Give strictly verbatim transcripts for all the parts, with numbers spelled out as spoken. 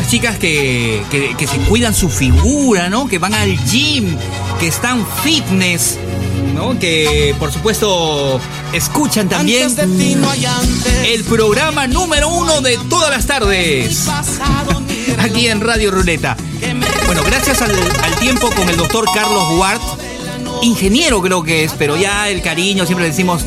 chicas que, que, que se cuidan su figura, ¿no? Que van al gym, que están fitness, ¿no? Que, por supuesto, escuchan también el programa número uno de todas las tardes, aquí en Radio Ruleta. Bueno, gracias al, al tiempo con el doctor Carlos Ward, ingeniero creo que es, pero ya el cariño, siempre le decimos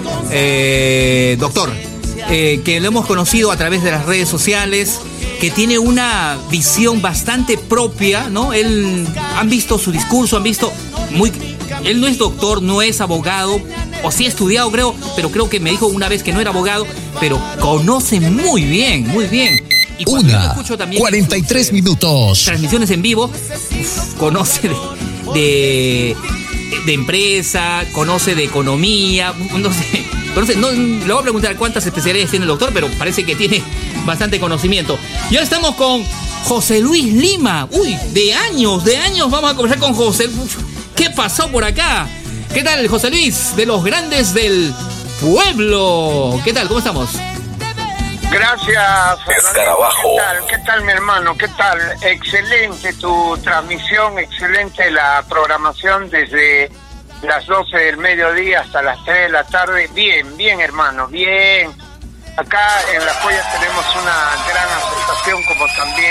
eh, doctor, eh, que lo hemos conocido a través de las redes sociales, que tiene una visión bastante propia, ¿no? Él, han visto su discurso, han visto muy... Él no es doctor, no es abogado, o sí ha estudiado creo, pero creo que me dijo una vez que no era abogado, pero conoce muy bien, muy bien. Y Una, cuarenta y tres minutos. Transmisiones en vivo, uf, conoce de, de, de empresa, conoce de economía, no sé, conoce, no, le voy a preguntar cuántas especialidades tiene el doctor, pero parece que tiene bastante conocimiento. Y ahora estamos con José Luis Lima. Uy, de años, de años vamos a conversar con José. Uf, ¿qué pasó por acá? ¿Qué tal, José Luis? De los grandes del pueblo. ¿Qué tal? ¿Cómo estamos? Gracias, Fernando. ¿Qué tal? ¿Qué tal, mi hermano? ¿Qué tal? Excelente tu transmisión, excelente la programación desde las doce del mediodía hasta las tres de la tarde. Bien, bien, hermano, bien. Acá en La Joya tenemos una gran aceptación, como también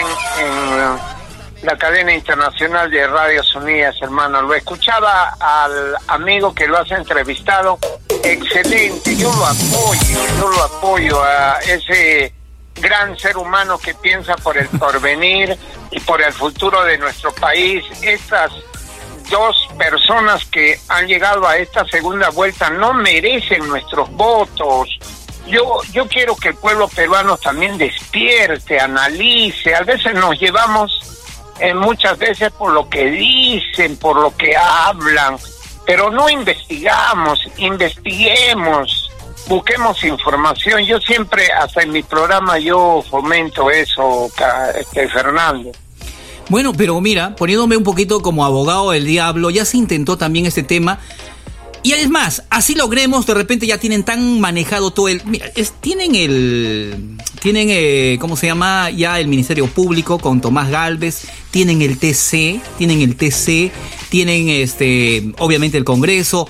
en la cadena internacional de Radios Unidas, hermano. Lo escuchaba al amigo que lo has entrevistado. Excelente, yo lo apoyo, yo lo apoyo a ese gran ser humano que piensa por el porvenir y por el futuro de nuestro país. Estas dos personas que han llegado a esta segunda vuelta no merecen nuestros votos. Yo, yo quiero que el pueblo peruano también despierte, analice. A veces nos llevamos, eh, muchas veces por lo que dicen, por lo que hablan, pero no investigamos, investiguemos, busquemos información. Yo siempre, hasta en mi programa, yo fomento eso, este, Fernando. Bueno, pero mira, poniéndome un poquito como abogado del diablo, ya se intentó también este tema. Y es más, así logremos, de repente ya tienen tan manejado todo el... Mira, es, tienen el... Tienen, eh, ¿cómo se llama? Ya el Ministerio Público con Tomás Gálvez, tienen el T C, tienen el T C, tienen este, obviamente el Congreso,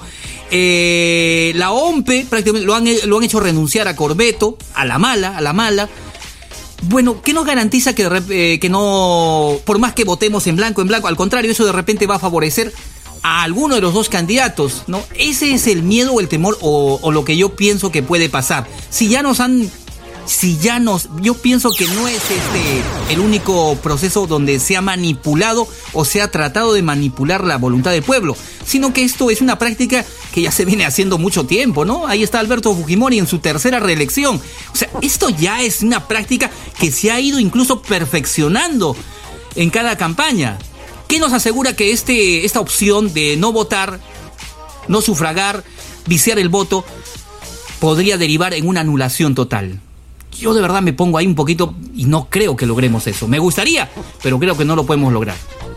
eh, la O M P E prácticamente lo han, lo han hecho renunciar a Corbeto, a la mala, a la mala. Bueno, ¿qué nos garantiza que, eh, que no, por más que votemos en blanco, en blanco, al contrario, eso de repente va a favorecer a alguno de los dos candidatos, ¿no? Ese es el miedo o el temor o, o lo que yo pienso que puede pasar. Si ya nos han... Si ya nos... Yo pienso que no es este el único proceso donde se ha manipulado o se ha tratado de manipular la voluntad del pueblo, sino que esto es una práctica que ya se viene haciendo mucho tiempo, ¿no? Ahí está Alberto Fujimori en su tercera reelección. O sea, esto ya es una práctica que se ha ido incluso perfeccionando en cada campaña. ¿Qué nos asegura que este esta opción de no votar, no sufragar, viciar el voto, podría derivar en una anulación total? Yo de verdad me pongo ahí un poquito y no creo que logremos eso. Me gustaría, pero creo que no lo podemos lograr.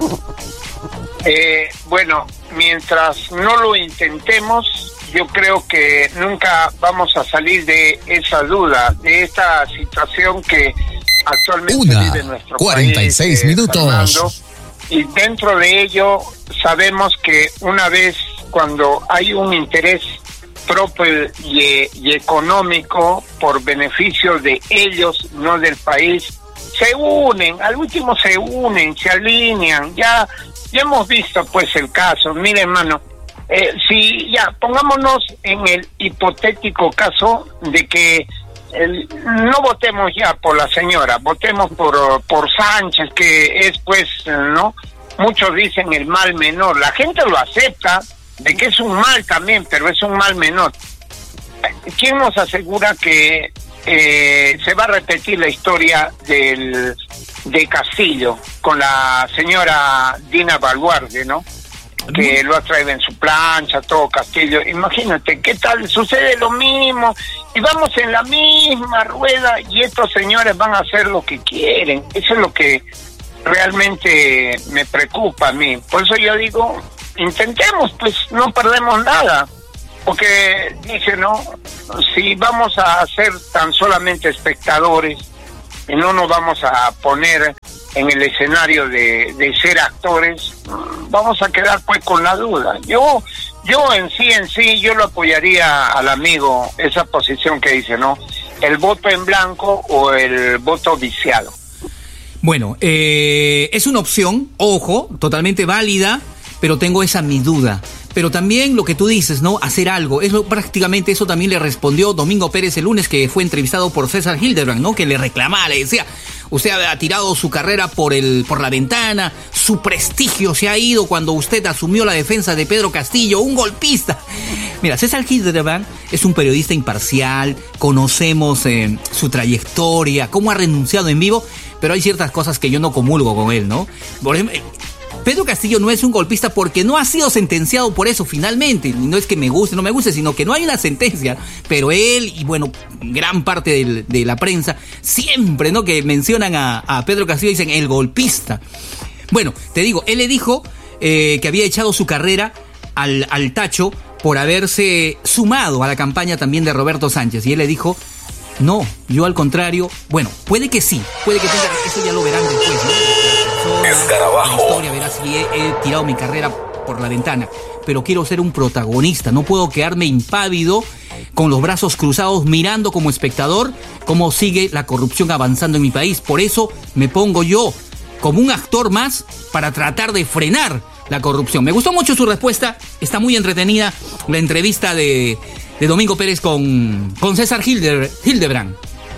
Eh, bueno, mientras no lo intentemos, yo creo que nunca vamos a salir de esa duda, de esta situación que actualmente Una, vive nuestro cuarenta y seis país, minutos. Eh, Fernando. Y dentro de ello sabemos que una vez cuando hay un interés propio y, y económico por beneficio de ellos, no del país, se unen, al último se unen, se alinean. Ya, ya hemos visto pues el caso. Mire, hermano, eh, si ya pongámonos en el hipotético caso de que el, no votemos ya por la señora, votemos por por Sánchez, que es pues, ¿no? Muchos dicen el mal menor, la gente lo acepta, de que es un mal también, pero es un mal menor. ¿Quién nos asegura que eh, se va a repetir la historia del de Castillo con la señora Dina Boluarte, ¿no? Que lo atrae en su plancha, todo Castillo. Imagínate, ¿qué tal? Sucede lo mismo y vamos en la misma rueda y estos señores van a hacer lo que quieren. Eso es lo que realmente me preocupa a mí. Por eso yo digo, intentemos, pues no perdemos nada. Porque dice, ¿no? Si vamos a ser tan solamente espectadores, y no nos vamos a poner en el escenario de, de ser actores, vamos a quedar pues con la duda. Yo yo en sí, en sí, yo lo apoyaría al amigo, esa posición que dice, ¿no? El voto en blanco o el voto viciado. Bueno, eh, es una opción, ojo, totalmente válida, pero tengo esa mi duda. Pero también lo que tú dices, ¿no? Hacer algo. Eso, prácticamente eso también le respondió Domingo Pérez el lunes, que fue entrevistado por César Hildebrand, ¿no? Que le reclamaba, le decía, usted ha tirado su carrera por el por la ventana, su prestigio se ha ido cuando usted asumió la defensa de Pedro Castillo, un golpista. Mira, César Hildebrand es un periodista imparcial, conocemos eh, su trayectoria, cómo ha renunciado en vivo, pero hay ciertas cosas que yo no comulgo con él, ¿no? Por ejemplo, Pedro Castillo no es un golpista porque no ha sido sentenciado por eso finalmente. No es que me guste o no me guste, sino que no hay una sentencia. Pero él y, bueno, gran parte del, de la prensa, siempre, ¿no?, que mencionan a, a Pedro Castillo, dicen el golpista. Bueno, te digo, él le dijo eh, que había echado su carrera al, al tacho por haberse sumado a la campaña también de Roberto Sánchez. Y él le dijo, no, yo al contrario, bueno, puede que sí, puede que tenga, eso ya lo verán después, ¿no? Escarabajo. La historia verá si he, he tirado mi carrera por la ventana, pero quiero ser un protagonista, no puedo quedarme impávido con los brazos cruzados mirando como espectador cómo sigue la corrupción avanzando en mi país. Por eso me pongo yo como un actor más para tratar de frenar la corrupción. Me gustó mucho su respuesta, está muy entretenida la entrevista de, de Domingo Pérez con, con César Hilde, Hildebrand.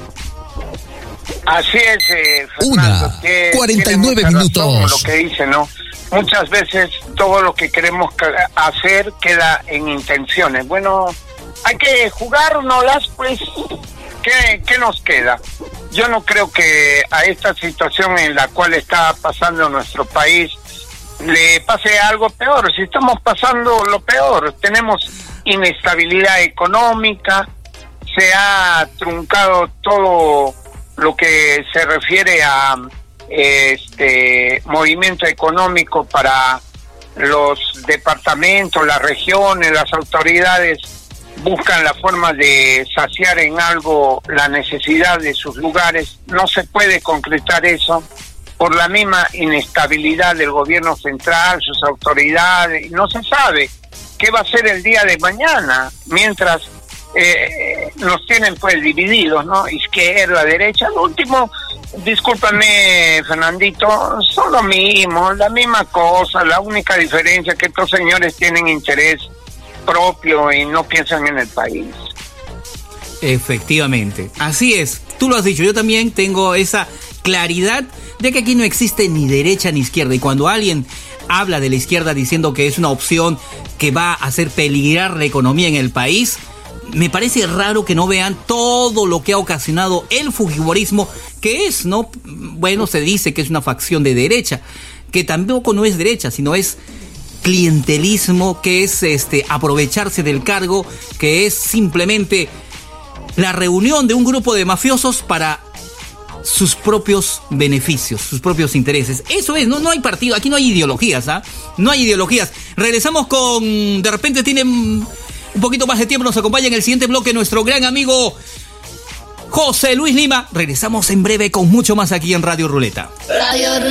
Así es, eh, Fernando. Una, que cuarenta y nueve minutos. Lo que dice, ¿no? Muchas veces todo lo que queremos hacer queda en intenciones. Bueno, hay que jugárnoslas, pues, ¿qué, qué nos queda? Yo no creo que a esta situación en la cual está pasando nuestro país le pase algo peor. Si estamos pasando lo peor, tenemos inestabilidad económica, se ha truncado todo lo que se refiere a este movimiento económico para los departamentos, las regiones, las autoridades buscan la forma de saciar en algo la necesidad de sus lugares. No se puede concretar eso por la misma inestabilidad del gobierno central, sus autoridades. No se sabe qué va a ser el día de mañana, mientras Eh, nos tienen pues divididos, ¿no? Izquierda, derecha. Lo último, discúlpame, Fernandito, son lo mismo, la misma cosa. La única diferencia es que estos señores tienen interés propio y no piensan en el país. Efectivamente, así es, tú lo has dicho, yo también tengo esa claridad de que aquí no existe ni derecha ni izquierda, y cuando alguien habla de la izquierda diciendo que es una opción que va a hacer peligrar la economía en el país, me parece raro que no vean todo lo que ha ocasionado el fujimorismo, que es, ¿no? Bueno, se dice que es una facción de derecha, que tampoco no es derecha, sino es clientelismo, que es este aprovecharse del cargo, que es simplemente la reunión de un grupo de mafiosos para sus propios beneficios, sus propios intereses. Eso es, no, no hay partido, aquí no hay ideologías, ¿ah? No hay ideologías. Regresamos con, de repente tienen un poquito más de tiempo, nos acompaña en el siguiente bloque nuestro gran amigo José Luis Lima. Regresamos en breve con mucho más aquí en Radio Ruleta. Radio Ruleta.